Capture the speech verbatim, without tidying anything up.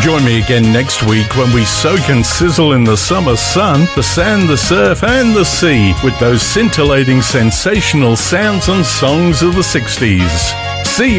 Join me again next week when we soak and sizzle in the summer sun, the sand, the surf and the sea with those scintillating sensational sounds and songs of the sixties.